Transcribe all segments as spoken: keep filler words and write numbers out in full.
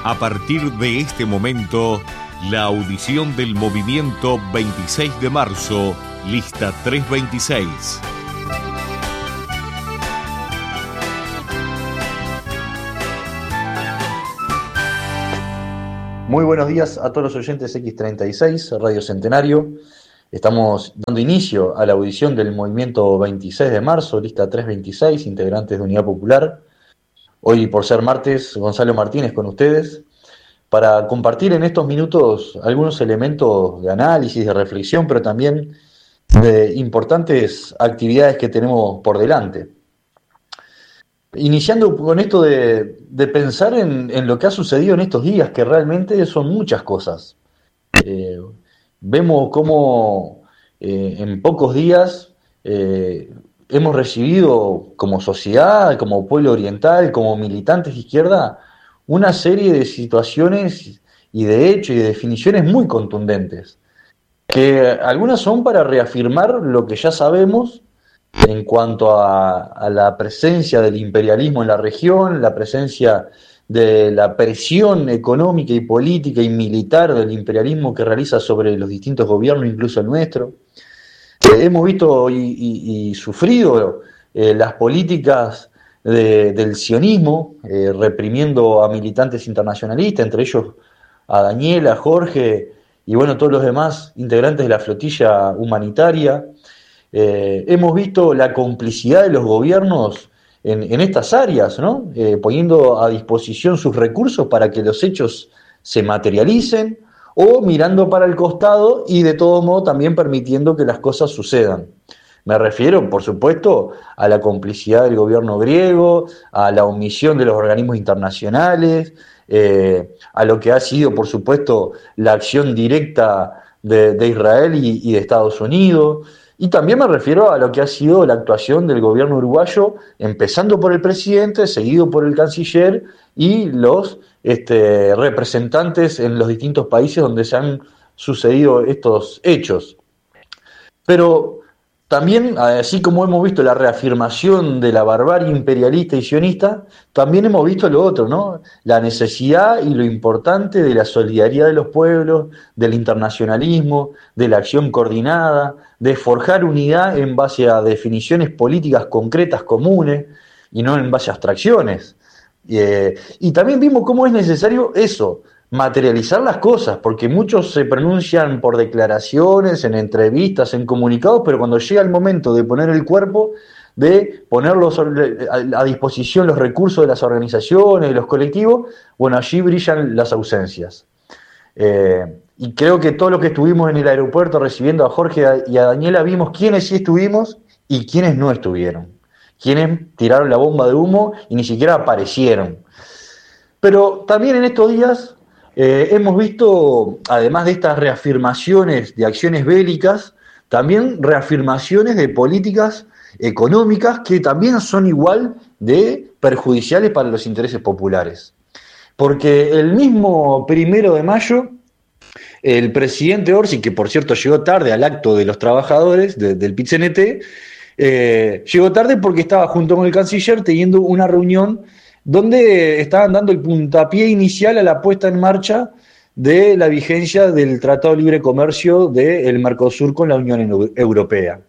A partir de este momento, la audición del movimiento veintiséis de marzo, lista trescientos veintiséis. Muy buenos días a todos los oyentes X treinta y seis, Radio Centenario. Estamos dando inicio a la audición del movimiento veintiséis de marzo, lista trescientos veintiséis, integrantes de Unidad Popular. Hoy, por ser martes, Gonzalo Martínez con ustedes, para compartir en estos minutos algunos elementos de análisis, de reflexión, pero también de importantes actividades que tenemos por delante. Iniciando con esto de, de pensar en, en lo que ha sucedido en estos días, que realmente son muchas cosas. Eh, vemos cómo eh, en pocos días eh, hemos recibido como sociedad, como pueblo oriental, como militantes de izquierda, una serie de situaciones y de hechos y de definiciones muy contundentes, que algunas son para reafirmar lo que ya sabemos en cuanto a, a la presencia del imperialismo en la región, la presencia de la presión económica y política y militar del imperialismo que realiza sobre los distintos gobiernos, incluso el nuestro. Eh, hemos visto y, y, y sufrido eh, las políticas de, del sionismo, eh, reprimiendo a militantes internacionalistas, entre ellos a Daniela, a Jorge y bueno, todos los demás integrantes de la flotilla humanitaria. Eh, hemos visto la complicidad de los gobiernos en, en estas áreas, ¿no? Eh, poniendo a disposición sus recursos para que los hechos se materialicen, o mirando para el costado y de todo modo también permitiendo que las cosas sucedan. Me refiero, por supuesto, a la complicidad del gobierno griego, a la omisión de los organismos internacionales, eh, a lo que ha sido, por supuesto, la acción directa de, de Israel y, y de Estados Unidos. Y también me refiero a lo que ha sido la actuación del gobierno uruguayo, empezando por el presidente, seguido por el canciller y los este, representantes en los distintos países donde se han sucedido estos hechos. Pero también, así como hemos visto la reafirmación de la barbarie imperialista y sionista, también hemos visto lo otro, ¿no? La necesidad y lo importante de la solidaridad de los pueblos, del internacionalismo, de la acción coordinada, de forjar unidad en base a definiciones políticas concretas comunes y no en base a abstracciones. Eh, y también vimos cómo es necesario eso, materializar las cosas, porque muchos se pronuncian por declaraciones, en entrevistas, en comunicados, pero cuando llega el momento de poner el cuerpo, de ponerlos a disposición los recursos de las organizaciones, de los colectivos, bueno, allí brillan las ausencias. Eh, y creo que todos los que estuvimos en el aeropuerto recibiendo a Jorge y a Daniela vimos quiénes sí estuvimos y quiénes no estuvieron, quiénes tiraron la bomba de humo y ni siquiera aparecieron. Pero también en estos días eh, hemos visto, además de estas reafirmaciones de acciones bélicas, también reafirmaciones de políticas económicas que también son igual de perjudiciales para los intereses populares. Porque el mismo primero de mayo, el presidente Orsi, que por cierto llegó tarde al acto de los trabajadores de, del P I T C N T, eh, llegó tarde porque estaba junto con el canciller teniendo una reunión donde estaban dando el puntapié inicial a la puesta en marcha de la vigencia del Tratado de Libre Comercio del Mercosur con la Unión Europea.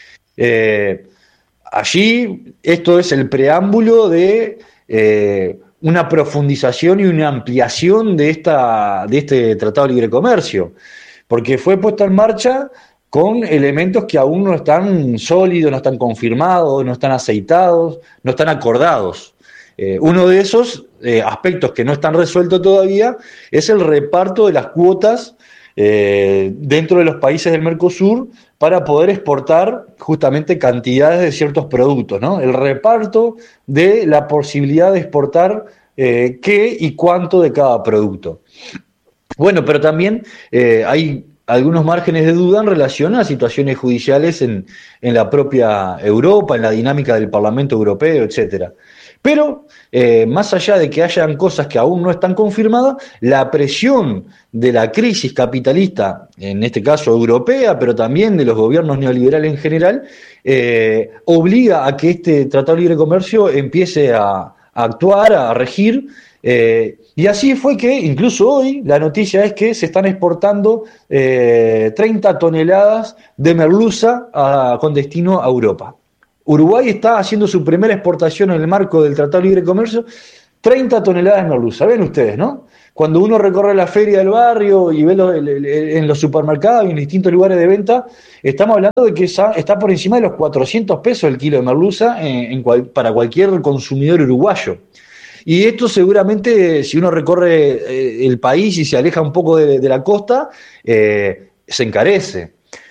Eh, allí, esto es el preámbulo de eh, una profundización y una ampliación de, esta, de este Tratado de Libre Comercio, porque fue puesta en marcha con elementos que aún no están sólidos, no están confirmados, no están aceitados, no están acordados. Eh, uno de esos eh, aspectos que no están resueltos todavía es el reparto de las cuotas eh, dentro de los países del Mercosur para poder exportar justamente cantidades de ciertos productos, ¿no? El reparto de la posibilidad de exportar eh, qué y cuánto de cada producto. Bueno, pero también eh, hay algunos márgenes de duda en relación a situaciones judiciales en, en la propia Europa, en la dinámica del Parlamento Europeo, etcétera. Pero, eh, más allá de que hayan cosas que aún no están confirmadas, la presión de la crisis capitalista, en este caso europea, pero también de los gobiernos neoliberales en general, eh, obliga a que este Tratado de Libre Comercio empiece a, a actuar, a regir Eh, y así fue que, incluso hoy, la noticia es que se están exportando eh, treinta toneladas de merluza a, con destino a Europa. Uruguay está haciendo su primera exportación en el marco del Tratado de Libre Comercio, treinta toneladas de merluza. Ven ustedes, ¿no? Cuando uno recorre la feria del barrio y ve lo, en los supermercados y en distintos lugares de venta, estamos hablando de que está por encima de los cuatrocientos pesos el kilo de merluza en, en cual, para cualquier consumidor uruguayo. Y esto seguramente, si uno recorre eh, el país y se aleja un poco de, de la costa, eh, se encarece.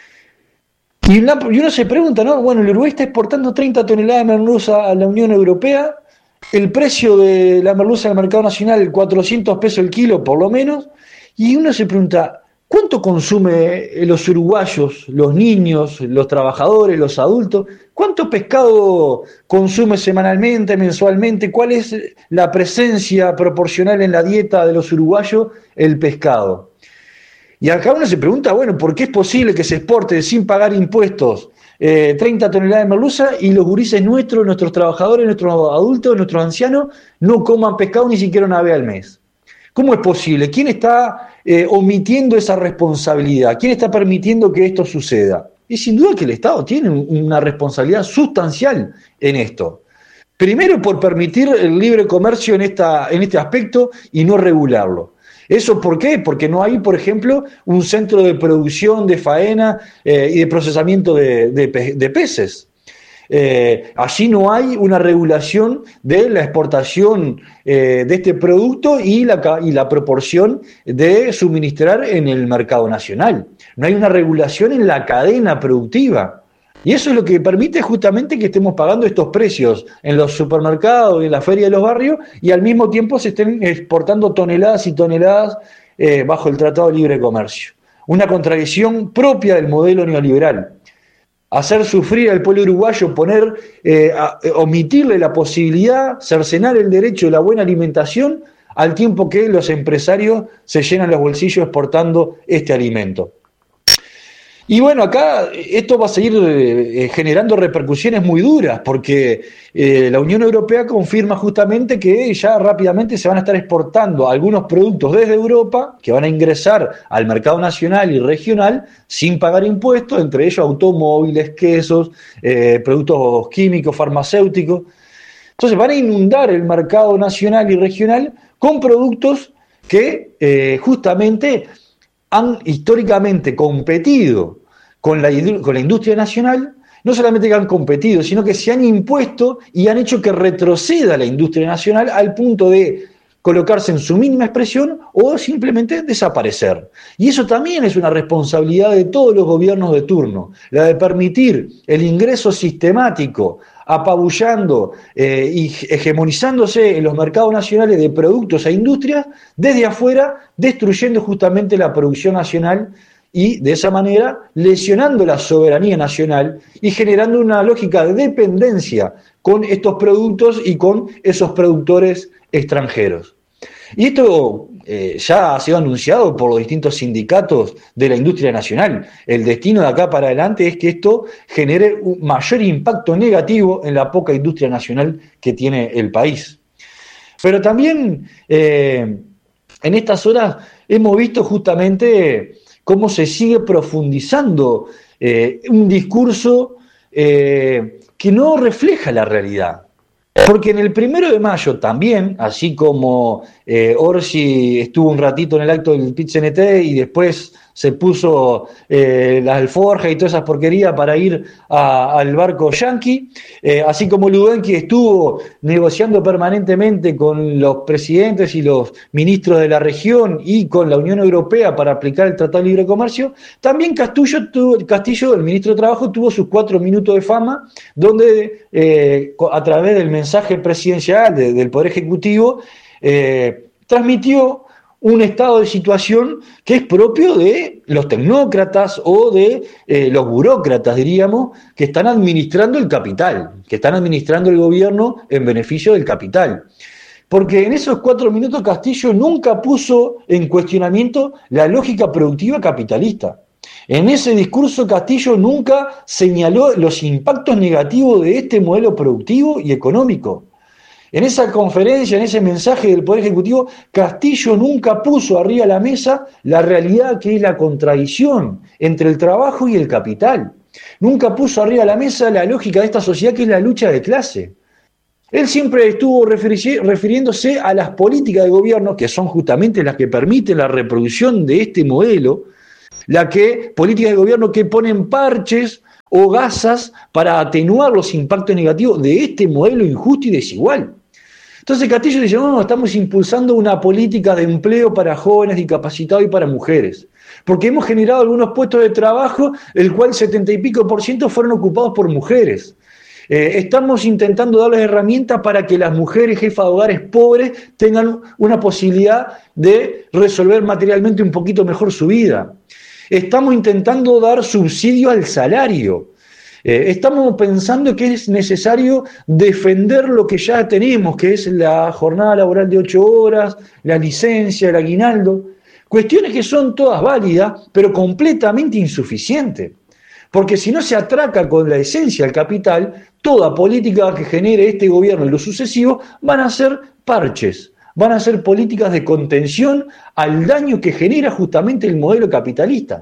Y, una, y uno se pregunta, ¿no? Bueno, el Uruguay está exportando treinta toneladas de merluza a la Unión Europea, el precio de la merluza en el mercado nacional, cuatrocientos pesos el kilo por lo menos, y uno se pregunta, ¿cuánto consume los uruguayos, los niños, los trabajadores, los adultos? ¿Cuánto pescado consume semanalmente, mensualmente? ¿Cuál es la presencia proporcional en la dieta de los uruguayos el pescado? Y acá uno se pregunta, bueno, ¿por qué es posible que se exporte sin pagar impuestos eh, treinta toneladas de merluza y los gurises nuestros, nuestros trabajadores, nuestros adultos, nuestros ancianos no coman pescado ni siquiera una vez al mes? ¿Cómo es posible? ¿Quién está eh, omitiendo esa responsabilidad? ¿Quién está permitiendo que esto suceda? Y sin duda que el Estado tiene una responsabilidad sustancial en esto. Primero, por permitir el libre comercio en, esta, en este aspecto y no regularlo. ¿Eso por qué? Porque no hay, por ejemplo, un centro de producción, de faena eh, y de procesamiento de, de, de peces. Eh, allí no hay una regulación de la exportación eh, de este producto y la, y la proporción de suministrar en el mercado nacional. No hay una regulación en la cadena productiva. Y eso es lo que permite justamente que estemos pagando estos precios en los supermercados, en la feria de los barrios, y al mismo tiempo se estén exportando toneladas y toneladas eh, bajo el Tratado de Libre Comercio. Una contradicción propia del modelo neoliberal. Hacer sufrir al pueblo uruguayo, poner, eh, a, omitirle la posibilidad, cercenar el derecho de la buena alimentación, al tiempo que los empresarios se llenan los bolsillos exportando este alimento. Y bueno, acá esto va a seguir eh, generando repercusiones muy duras, porque eh, la Unión Europea confirma justamente que ya rápidamente se van a estar exportando algunos productos desde Europa que van a ingresar al mercado nacional y regional sin pagar impuestos, entre ellos automóviles, quesos, eh, productos químicos, farmacéuticos. Entonces van a inundar el mercado nacional y regional con productos que eh, justamente han históricamente competido con la, con la industria nacional, no solamente que han competido, sino que se han impuesto y han hecho que retroceda la industria nacional al punto de colocarse en su mínima expresión o simplemente desaparecer. Y eso también es una responsabilidad de todos los gobiernos de turno, la de permitir el ingreso sistemático, apabullando eh, y hegemonizándose en los mercados nacionales de productos e industrias desde afuera, destruyendo justamente la producción nacional y de esa manera lesionando la soberanía nacional y generando una lógica de dependencia con estos productos y con esos productores extranjeros. Y esto eh, ya ha sido anunciado por los distintos sindicatos de la industria nacional. El destino de acá para adelante es que esto genere un mayor impacto negativo en la poca industria nacional que tiene el país. Pero también eh, en estas horas hemos visto justamente cómo se sigue profundizando eh, un discurso eh, que no refleja la realidad. Porque en el primero de mayo también, así como eh, Orsi estuvo un ratito en el acto del Pit-C N T y después se puso eh, las alforjas y todas esas porquerías para ir a, al barco yanqui, eh, así como Ludenki estuvo negociando permanentemente con los presidentes y los ministros de la región y con la Unión Europea para aplicar el Tratado de Libre Comercio, también Castillo, tuvo, Castillo el ministro de Trabajo, tuvo sus cuatro minutos de fama, donde eh, a través del mensaje presidencial de, del Poder Ejecutivo eh, transmitió un estado de situación que es propio de los tecnócratas o de eh, los burócratas, diríamos, que están administrando el capital, que están administrando el gobierno en beneficio del capital. Porque en esos cuatro minutos Castillo nunca puso en cuestionamiento la lógica productiva capitalista. En ese discurso Castillo nunca señaló los impactos negativos de este modelo productivo y económico. En esa conferencia, en ese mensaje del Poder Ejecutivo, Castillo nunca puso arriba de la mesa la realidad que es la contradicción entre el trabajo y el capital. Nunca puso arriba de la mesa la lógica de esta sociedad que es la lucha de clase. Él siempre estuvo referi- refiriéndose a las políticas de gobierno, que son justamente las que permiten la reproducción de este modelo, la que, políticas de gobierno que ponen parches o gasas para atenuar los impactos negativos de este modelo injusto y desigual. Entonces Castillo dice, no, no, estamos impulsando una política de empleo para jóvenes discapacitados y para mujeres, porque hemos generado algunos puestos de trabajo, el cual setenta y pico por ciento fueron ocupados por mujeres. Eh, estamos intentando darles herramientas para que las mujeres jefas de hogares pobres tengan una posibilidad de resolver materialmente un poquito mejor su vida. Estamos intentando dar subsidio al salario. Eh, estamos pensando que es necesario defender lo que ya tenemos, que es la jornada laboral de ocho horas, la licencia, el aguinaldo. Cuestiones que son todas válidas, pero completamente insuficientes. Porque si no se atraca con la esencia del capital, toda política que genere este gobierno y los sucesivos van a ser parches, van a ser políticas de contención al daño que genera justamente el modelo capitalista.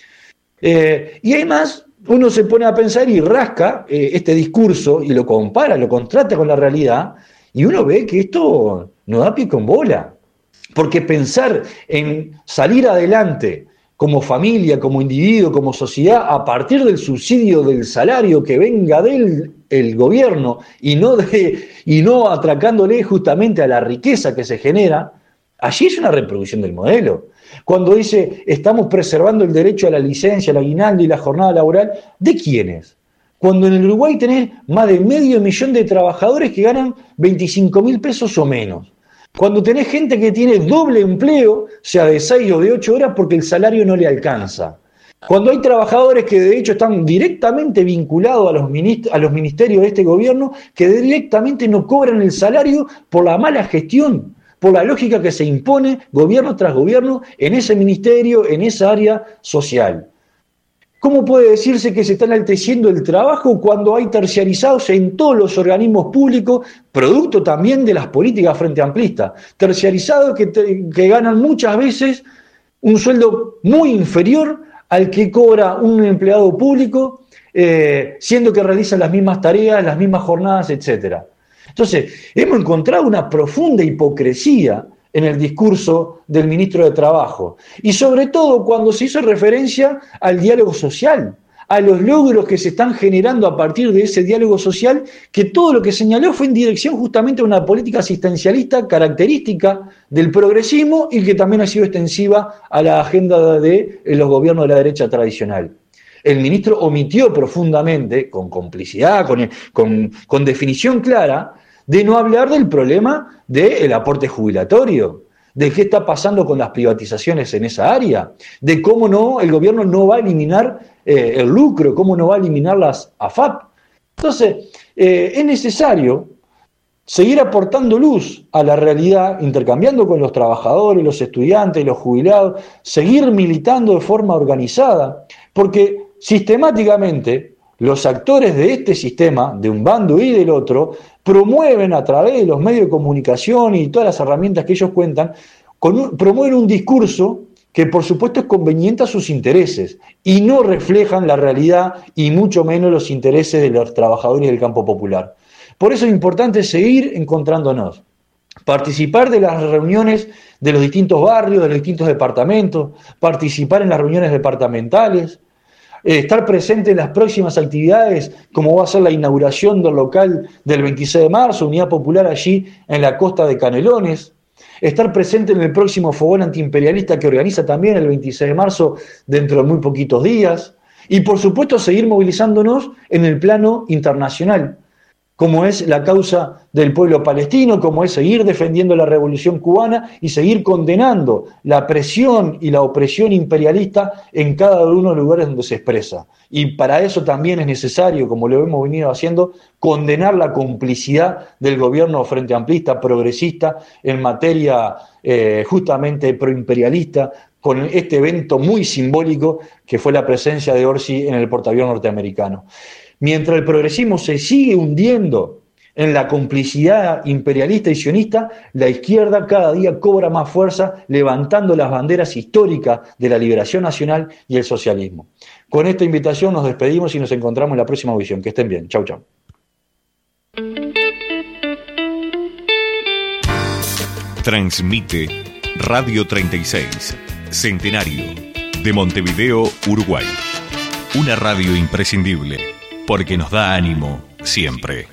Eh, y además, uno se pone a pensar y rasca eh, este discurso y lo compara, lo contrasta con la realidad, y uno ve que esto no da pie con bola. Porque pensar en salir adelante como familia, como individuo, como sociedad, a partir del subsidio del salario que venga del el gobierno y no, de, y no atracándole justamente a la riqueza que se genera, allí es una reproducción del modelo. Cuando dice, estamos preservando el derecho a la licencia, al aguinaldo y la jornada laboral, ¿de quiénes? Cuando en el Uruguay tenés más de medio millón de trabajadores que ganan veinticinco mil pesos o menos. Cuando tenés gente que tiene doble empleo, sea de seis o de ocho horas, porque el salario no le alcanza. Cuando hay trabajadores que de hecho están directamente vinculados a los, ministerios, a los ministerios de este gobierno, que directamente no cobran el salario por la mala gestión, por la lógica que se impone gobierno tras gobierno en ese ministerio, en esa área social. ¿Cómo puede decirse que se está enalteciendo el trabajo cuando hay terciarizados en todos los organismos públicos, producto también de las políticas frente amplistas? Terciarizados que, te, que ganan muchas veces un sueldo muy inferior al que cobra un empleado público, eh, siendo que realizan las mismas tareas, las mismas jornadas, etcétera. Entonces, hemos encontrado una profunda hipocresía en el discurso del ministro de Trabajo. Y sobre todo cuando se hizo referencia al diálogo social, a los logros que se están generando a partir de ese diálogo social, que todo lo que señaló fue en dirección justamente a una política asistencialista característica del progresismo y que también ha sido extensiva a la agenda de los gobiernos de la derecha tradicional. El ministro omitió profundamente, con complicidad, con, con, con definición clara, de no hablar del problema del aporte jubilatorio, de qué está pasando con las privatizaciones en esa área, de cómo no el gobierno no va a eliminar eh, el lucro, cómo no va a eliminar las A F A P. Entonces, eh, es necesario seguir aportando luz a la realidad, intercambiando con los trabajadores, los estudiantes, los jubilados, seguir militando de forma organizada, porque sistemáticamente los actores de este sistema, de un bando y del otro, promueven a través de los medios de comunicación y todas las herramientas que ellos cuentan, con un, promueven un discurso que por supuesto es conveniente a sus intereses y no reflejan la realidad y mucho menos los intereses de los trabajadores del campo popular. Por eso es importante seguir encontrándonos, participar de las reuniones de los distintos barrios, de los distintos departamentos, participar en las reuniones departamentales, estar presente en las próximas actividades, como va a ser la inauguración del local del veintiséis de marzo, Unidad Popular allí en la costa de Canelones, estar presente en el próximo fogón antiimperialista que organiza también el veintiséis de marzo dentro de muy poquitos días, y por supuesto seguir movilizándonos en el plano internacional, como es la causa del pueblo palestino, como es seguir defendiendo la revolución cubana y seguir condenando la presión y la opresión imperialista en cada uno de los lugares donde se expresa. Y para eso también es necesario, como lo hemos venido haciendo, condenar la complicidad del gobierno frente amplista, progresista, en materia eh, justamente proimperialista, con este evento muy simbólico que fue la presencia de Orsi en el portaaviones norteamericano. Mientras el progresismo se sigue hundiendo En la complicidad imperialista y sionista, la izquierda cada día cobra más fuerza, levantando las banderas históricas de la liberación nacional y el socialismo. Con esta invitación nos despedimos y nos encontramos en la próxima audición. Que estén bien. Chau, chau. Transmite Radio treinta y seis, Centenario, de Montevideo, Uruguay. Una radio imprescindible, porque nos da ánimo siempre.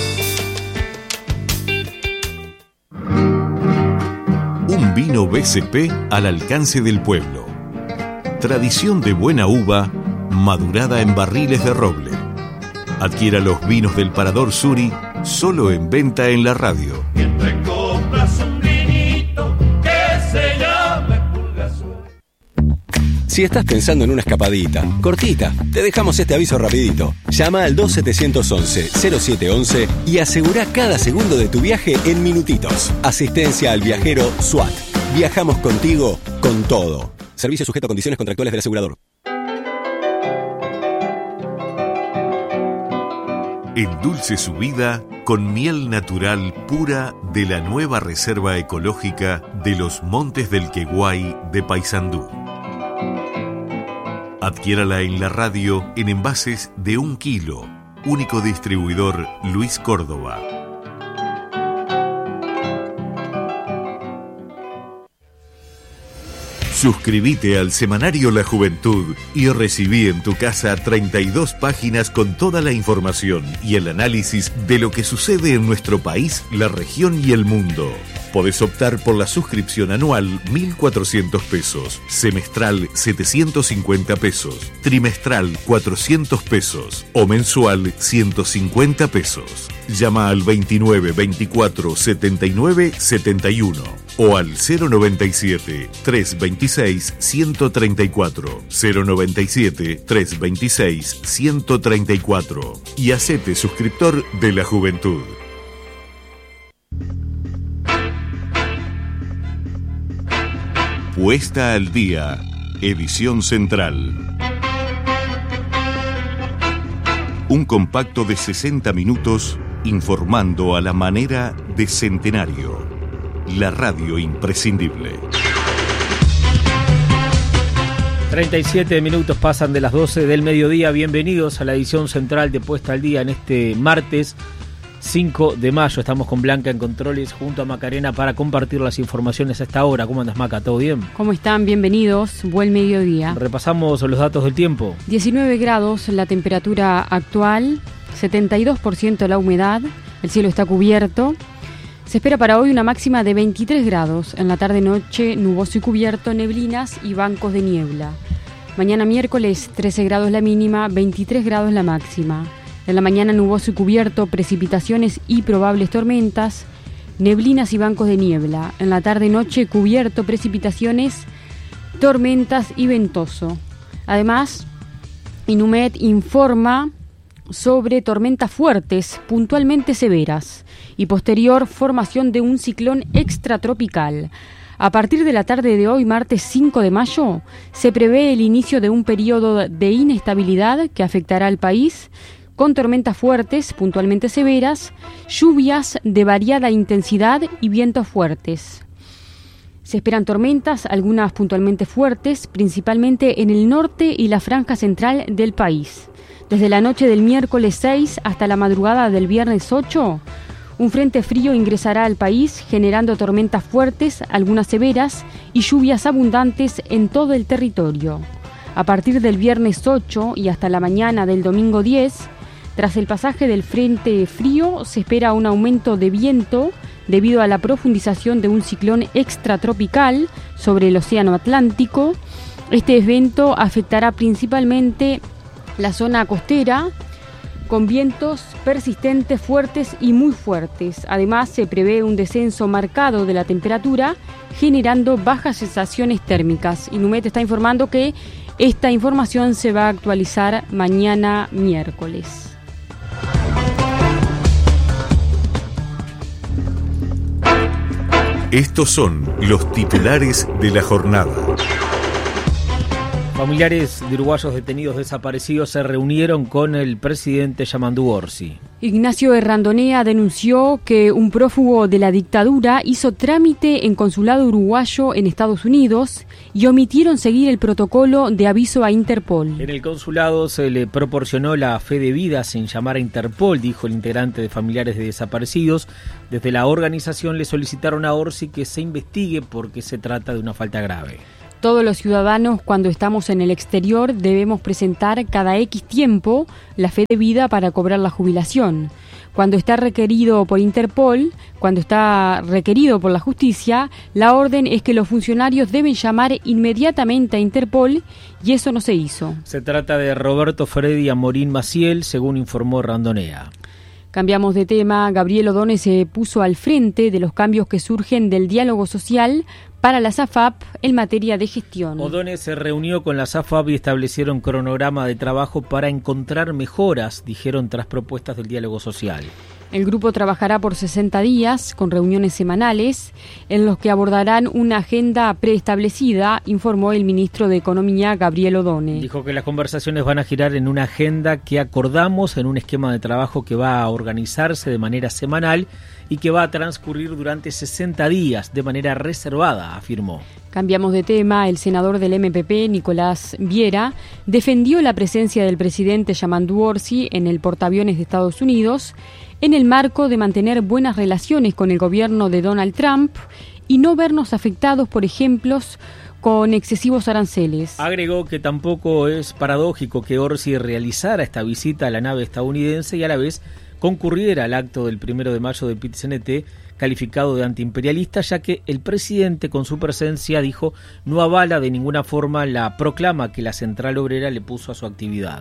Un vino B C P al alcance del pueblo. Tradición de buena uva, madurada en barriles de roble. Adquiera los vinos del Parador Suri, solo en venta en la radio. Mientras compras un vinito que se llame Pulgasur. Si estás pensando en una escapadita, cortita, te dejamos este aviso rapidito. Llama al dos siete once, cero siete once y asegura cada segundo de tu viaje en minutitos. Asistencia al viajero SWAT. Viajamos contigo con todo. Servicio sujeto a condiciones contractuales del asegurador. Endulce su vida con miel natural pura de la nueva Reserva Ecológica de los Montes del Queguay de Paysandú. Adquiérala en la radio en envases de un kilo. Único distribuidor Luis Córdoba. Suscríbete al semanario La Juventud y recibí en tu casa treinta y dos páginas con toda la información y el análisis de lo que sucede en nuestro país, la región y el mundo. Podés optar por la suscripción anual mil cuatrocientos pesos, semestral setecientos cincuenta pesos, trimestral cuatrocientos pesos o mensual ciento cincuenta pesos. Llama al veintinueve veinticuatro setenta y nueve setenta y uno o al cero noventa y siete, trescientos veintiséis, ciento treinta y cuatro, cero noventa y siete, trescientos veintiséis, ciento treinta y cuatro y hacete suscriptor de La Juventud. Puesta al día, edición central. Un compacto de sesenta minutos informando a la manera de Centenario, la radio imprescindible. treinta y siete minutos pasan de las doce del mediodía. Bienvenidos a la edición central de Puesta al Día en este martes cinco de mayo. Estamos con Blanca en controles junto a Macarena para compartir las informaciones a esta hora. ¿Cómo andas, Maca? ¿Todo bien? ¿Cómo están? Bienvenidos. Buen mediodía. Repasamos los datos del tiempo. diecinueve grados la temperatura actual, setenta y dos por ciento la humedad, el cielo está cubierto. Se espera para hoy una máxima de veintitrés grados. En la tarde-noche, nuboso y cubierto, neblinas y bancos de niebla. Mañana miércoles, trece grados la mínima, veintitrés grados la máxima. En la mañana nuboso y cubierto, precipitaciones y probables tormentas, neblinas y bancos de niebla. En la tarde-noche cubierto, precipitaciones, tormentas y ventoso. Además, Inumet informa sobre tormentas fuertes, puntualmente severas, y posterior formación de un ciclón extratropical. A partir de la tarde de hoy, martes cinco de mayo, se prevé el inicio de un periodo de inestabilidad que afectará al país, con tormentas fuertes, puntualmente severas, lluvias de variada intensidad y vientos fuertes. Se esperan tormentas, algunas puntualmente fuertes, principalmente en el norte y la franja central del país. Desde la noche del miércoles seis hasta la madrugada del viernes ocho, un frente frío ingresará al país, generando tormentas fuertes, algunas severas, y lluvias abundantes en todo el territorio. A partir del viernes ocho y hasta la mañana del domingo diez, tras el pasaje del frente frío, se espera un aumento de viento debido a la profundización de un ciclón extratropical sobre el Océano Atlántico. Este evento afectará principalmente la zona costera, con vientos persistentes, fuertes y muy fuertes. Además, se prevé un descenso marcado de la temperatura, generando bajas sensaciones térmicas. Inumet está informando que esta información se va a actualizar mañana miércoles. Estos son los titulares de la jornada. Familiares de uruguayos detenidos desaparecidos se reunieron con el presidente Yamandu Orsi. Ignacio Errandonea denunció que un prófugo de la dictadura hizo trámite en consulado uruguayo en Estados Unidos y omitieron seguir el protocolo de aviso a Interpol. En el consulado se le proporcionó la fe de vida sin llamar a Interpol, dijo el integrante de Familiares de Desaparecidos. Desde la organización le solicitaron a Orsi que se investigue porque se trata de una falta grave. Todos los ciudadanos, cuando estamos en el exterior, debemos presentar cada X tiempo la fe de vida para cobrar la jubilación. Cuando está requerido por Interpol, cuando está requerido por la justicia, la orden es que los funcionarios deben llamar inmediatamente a Interpol y eso no se hizo. Se trata de Roberto Freddy Amorín Maciel, según informó Randonea. Cambiamos de tema. Gabriel O'Donnell se puso al frente de los cambios que surgen del diálogo social para la SAFAP en materia de gestión. O'Donnell se reunió con la SAFAP y establecieron cronograma de trabajo para encontrar mejoras, dijeron tras propuestas del diálogo social. El grupo trabajará por sesenta días con reuniones semanales en los que abordarán una agenda preestablecida, informó el ministro de Economía Gabriel O'Donnell. Dijo que las conversaciones van a girar en una agenda que acordamos en un esquema de trabajo que va a organizarse de manera semanal y que va a transcurrir durante sesenta días de manera reservada, afirmó. Cambiamos de tema. El senador del M P P, Nicolás Viera, defendió la presencia del presidente Yamandu Orsi en el portaaviones de Estados Unidos en el marco de mantener buenas relaciones con el gobierno de Donald Trump y no vernos afectados por ejemplos con excesivos aranceles. Agregó que tampoco es paradójico que Orsi realizara esta visita a la nave estadounidense y a la vez concurriera al acto del primero de mayo de Pit-C N T, calificado de antiimperialista, ya que el presidente con su presencia, dijo, no avala de ninguna forma la proclama que la Central Obrera le puso a su actividad.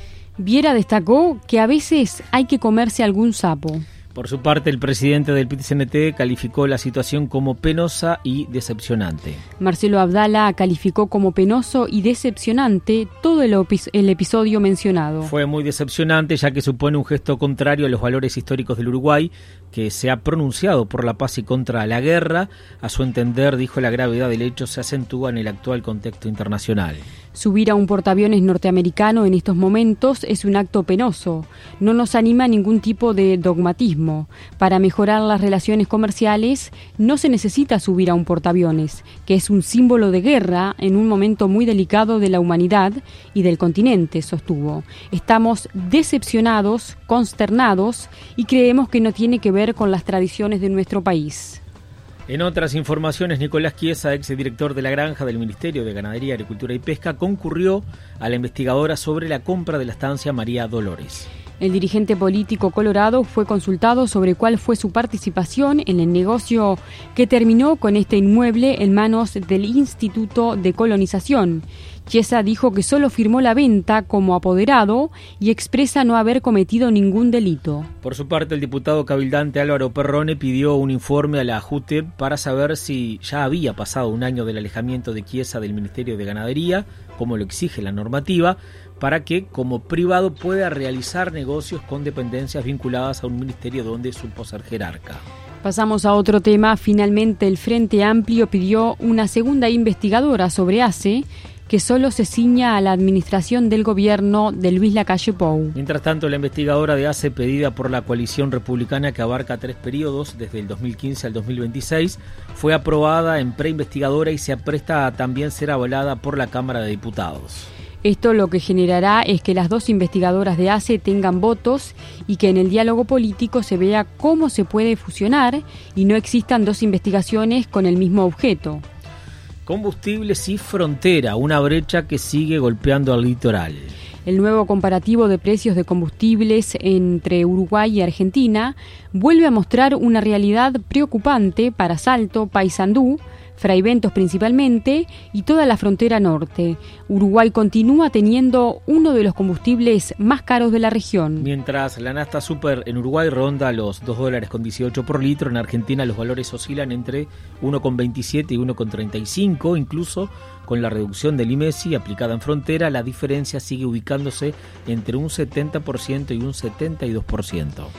Viera destacó que a veces hay que comerse algún sapo. Por su parte, el presidente del Pit-C N T calificó la situación como penosa y decepcionante. Marcelo Abdala calificó como penoso y decepcionante todo el, opis- el episodio mencionado. Fue muy decepcionante ya que supone un gesto contrario a los valores históricos del Uruguay, que se ha pronunciado por la paz y contra la guerra. A su entender, dijo, la gravedad del hecho se acentúa en el actual contexto internacional. Subir a un portaaviones norteamericano en estos momentos es un acto penoso. No nos anima ningún tipo de dogmatismo. Para mejorar las relaciones comerciales no se necesita subir a un portaaviones, que es un símbolo de guerra en un momento muy delicado de la humanidad y del continente, sostuvo. Estamos decepcionados, consternados y creemos que no tiene que ver con las tradiciones de nuestro país. En otras informaciones, Nicolás Chiesa, exdirector de la granja del Ministerio de Ganadería, Agricultura y Pesca, concurrió a la investigadora sobre la compra de la estancia María Dolores. El dirigente político colorado fue consultado sobre cuál fue su participación en el negocio que terminó con este inmueble en manos del Instituto de Colonización. Chiesa dijo que solo firmó la venta como apoderado y expresa no haber cometido ningún delito. Por su parte, el diputado cabildante Álvaro Perrone pidió un informe a la JUTEP para saber si ya había pasado un año del alejamiento de Chiesa del Ministerio de Ganadería, como lo exige la normativa, para que como privado pueda realizar negocios con dependencias vinculadas a un ministerio donde supo ser jerarca. Pasamos a otro tema. Finalmente, el Frente Amplio pidió una segunda investigadora sobre A C E, que solo se ciña a la administración del gobierno de Luis Lacalle Pou. Mientras tanto, la investigadora de A C E, pedida por la coalición republicana que abarca tres periodos, desde el dos mil quince al dos mil veintiséis, fue aprobada en preinvestigadora y se apresta a también ser avalada por la Cámara de Diputados. Esto lo que generará es que las dos investigadoras de A C E tengan votos y que en el diálogo político se vea cómo se puede fusionar y no existan dos investigaciones con el mismo objeto. Combustibles y frontera, una brecha que sigue golpeando al litoral. El nuevo comparativo de precios de combustibles entre Uruguay y Argentina vuelve a mostrar una realidad preocupante para Salto, Paysandú, Fraiventos principalmente y toda la frontera norte. Uruguay continúa teniendo uno de los combustibles más caros de la región. Mientras la nafta super en Uruguay ronda los dos dólares con dieciocho por litro, en Argentina los valores oscilan entre uno con veintisiete y uno con treinta y cinco, incluso con la reducción del I M E S I aplicada en frontera, la diferencia sigue ubicándose entre un setenta por ciento y un setenta y dos por ciento.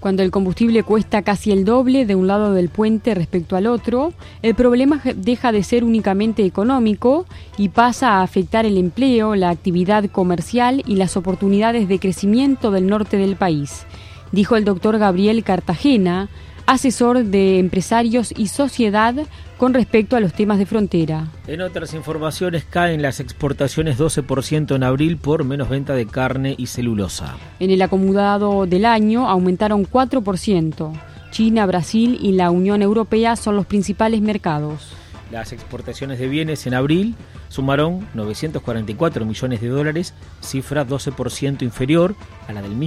Cuando el combustible cuesta casi el doble de un lado del puente respecto al otro, el problema deja de ser únicamente económico y pasa a afectar el empleo, la actividad comercial y las oportunidades de crecimiento del norte del país, dijo el doctor Gabriel Cartagena, asesor de empresarios y sociedad con respecto a los temas de frontera. En otras informaciones, caen las exportaciones doce por ciento en abril por menos venta de carne y celulosa. En el acumulado del año aumentaron cuatro por ciento. China, Brasil y la Unión Europea son los principales mercados. Las exportaciones de bienes en abril sumaron novecientos cuarenta y cuatro millones de dólares, cifra doce por ciento inferior a la del mismo